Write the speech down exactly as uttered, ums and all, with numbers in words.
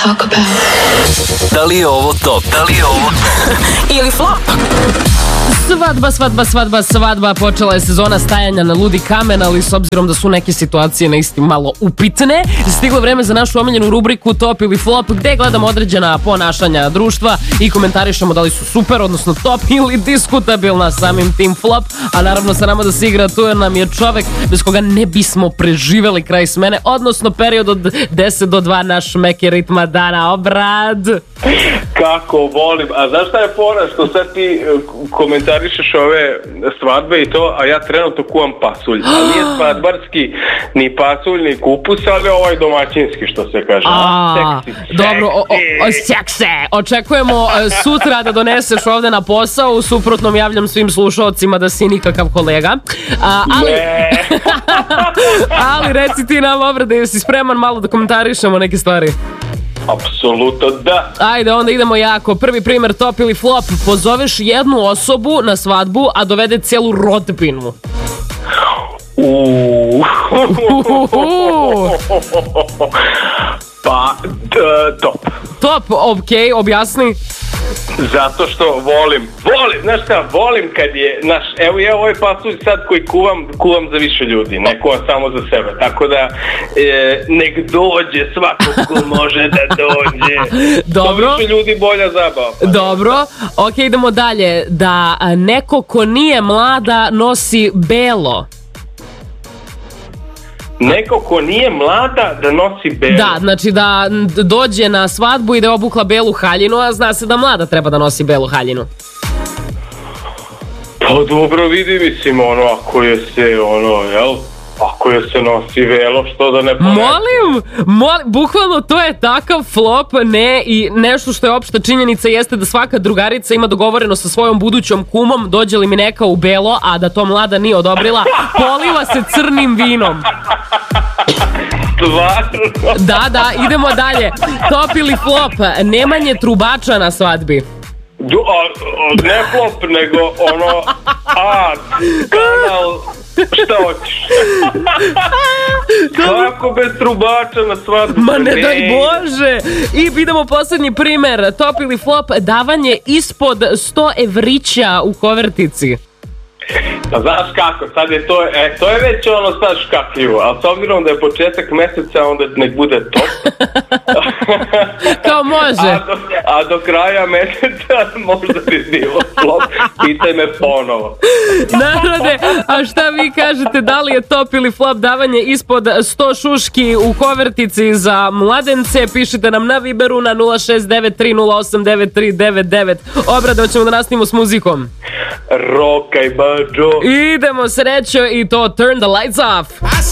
talk about? Da li je ovo top? Da li je ovo ili flop? Svadba, svadba, svadba, svadba. Počela je sezona stajanja na ludi kamen, ali s obzirom da su neke situacije na isti malo upitne, stiglo vreme za našu omiljenu rubriku Top ili Flop, gde gledamo određena ponašanja društva i komentarišemo da li su super, odnosno top, ili diskutabilna, samim tim flop. A naravno sa nama da se igra, tu nam je čovek bez koga ne bismo preživeli kraj smene, odnosno period od deset do dva, naš meki ritma dana. Obrad! Kako volim, a znaš šta je fora, što sad ti komentarišeš ove svadbe i to, a ja trenutno kuvam pasulj, ali nije svadbarski ni pasulj ni kupus, ali ovaj domaćinski, što se kaže. A, seksi, dobro, o, o, o, sekse. Očekujemo sutra da doneseš ovde na posao, u suprotnom javljam svim slušalcima da si nikakav kolega. A, ali, ali reci ti nam, Obrade, jesi spreman malo da komentarišemo neke stvari? Apsolutno da. Ajde, onda idemo jako. Prvi primer, top ili flop. Pozoveš jednu osobu na svadbu, a dovede cijelu rodbinu. Uuuu. Pa, d- top. Top, okej, okay, objasni. Zato što volim, volim, znaš šta, volim kad je, znaš, evo ja ovaj pasulj sad koji kuvam, kuvam za više ljudi, ne kuvam samo za sebe, tako da e, nek dođe svako ko može da dođe. Dobro. To više ljudi, bolja zabava. Dobro, ok, idemo dalje. Da neko ko nije mlada nosi belo. Neko ko nije mlada da nosi belo. Da, znači da dođe na svadbu i da je obukla belu haljinu, a zna se da mlada treba da nosi belu haljinu. Pa dobro, vidi, mislim, ono, ako je se, ono, jel, ako je se nosi velo, što da ne ponese. Molim, molim, bukvalno to je takav flop, ne, i nešto što je opšta činjenica jeste da svaka drugarica ima dogovoreno sa svojom budućom kumom, dođe li mi neka u belo, a da to mlada nije odobrila, poliva se crnim vinom. Stvarno? Da, da, idemo dalje. Top ili flop, nemanje trubača na svadbi. Du, a, a, ne flop, nego ono, a, kanal, šta hoćeš? Kako bez trubača na svadbu? Ma ne daj Bože. I idemo posljednji primer, top ili flop, davanje ispod sto evrića u kovertici. Pa znaš kako, sad je to, e, to je već ono sad škakljivo, ali s obzirom da je početak meseca, onda nek bude top. Kao može. A do, a do kraja meseca možda bi bilo flop, pitaj me ponovo. Narode, a šta vi kažete, da li je top ili flop davanje ispod sto šuški u kovertici za mladence? Pišite nam na Viberu na nula šest devet tri nula osam devet tri devet devet. Obrade, hoćemo da nastavimo s muzikom. Rokaj, bađo. Idemo, srećo, i to Turn the Lights Off.